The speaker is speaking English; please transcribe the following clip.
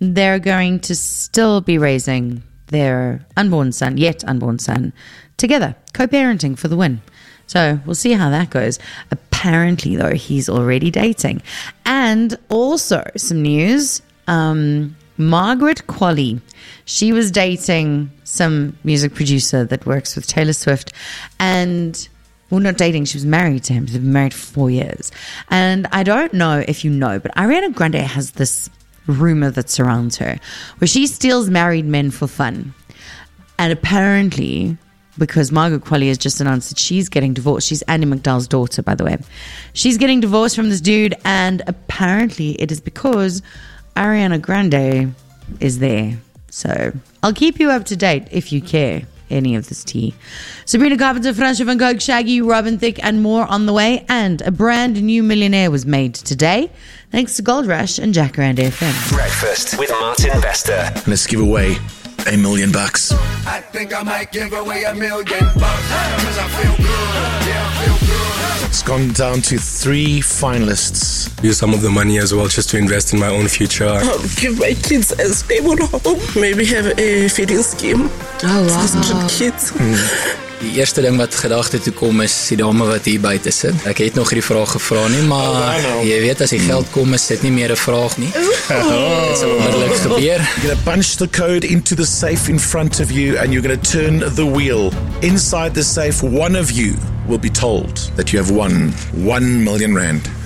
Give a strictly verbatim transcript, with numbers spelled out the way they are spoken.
they're going to still be raising their unborn son, yet unborn son, together, co-parenting for the win. So we'll see how that goes. Apparently, though, he's already dating. And also some news, um, Margaret Qualley, she was dating some music producer that works with Taylor Swift, and well, not dating, she was married to him. They've been married for four years. And I don't know if you know, but Ariana Grande has this rumor that surrounds her where she steals married men for fun. And apparently, because Margaret Qualley has just announced that she's getting divorced. She's Andy McDowell's daughter, by the way. She's getting divorced from this dude, and apparently it is because Ariana Grande is there. So I'll keep you up to date if you care any of this tea. Sabrina Carpenter, Fransje van Gogh, Shaggy, Robin Thicke, and more on the way. And a brand new millionaire was made today, thanks to Gold Rush and Jacaranda F M. Breakfast with Martin Bester. Let's give away a million bucks. I think I might give away a million bucks because I feel good. Yeah, I feel good. It's gone down to three finalists. Use some of the money as well just to invest in my own future. I'll give my kids a stable home. Maybe have a feeding scheme. Oh, wow. For kids. Mm. Die eerste ding wat gedagte toe kom is die dame wat hier buite sit. Ek het nog die vraag gevra nie, maar oh, jy weet as die geld kom is dit nie meer 'n vraag nie. Oh. Dit sal onmiddellik gebeur. You're going to punch the code into the safe in front of you and you're going to turn the wheel. Inside the safe, one of you will be told that you have won one million rand.